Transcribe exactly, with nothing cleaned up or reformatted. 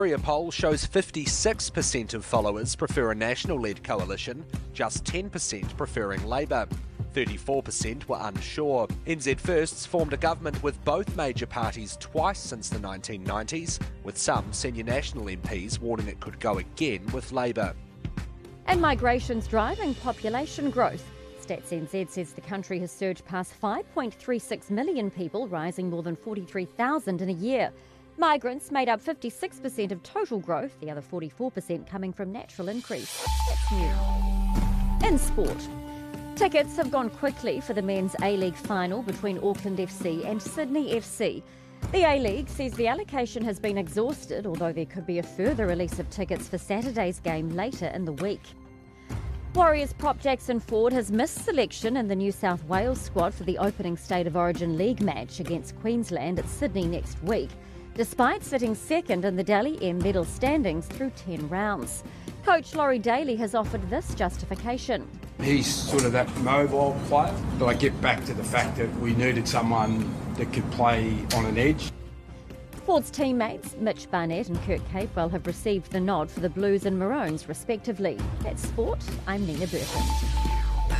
A poll shows fifty-six percent of followers prefer a National-led coalition, just ten percent preferring Labour. thirty-four percent were unsure. N Z Firsts formed a government with both major parties twice since the nineteen nineties, with some senior National M Ps warning it could go again with Labour. And migration's driving population growth. Stats N Z says the country has surged past five point three six million people, rising more than forty-three thousand in a year. Migrants made up fifty-six percent of total growth, the other forty-four percent coming from natural increase. That's new. In sport. Tickets have gone quickly for the men's A-League final between Auckland F C and Sydney F C. The A-League says the allocation has been exhausted, although there could be a further release of tickets for Saturday's game later in the week. Warriors prop Jackson Ford has missed selection in the New South Wales squad for the opening State of Origin League match against Queensland at Sydney next week, despite sitting second in the Dally M medal standings through ten rounds. Coach Laurie Daly has offered this justification. He's sort of that mobile player, but I get back to the fact that we needed someone that could play on an edge. Ford's teammates, Mitch Barnett and Kurt Capewell, have received the nod for the Blues and Maroons, respectively. That's sport. I'm Nina Burton.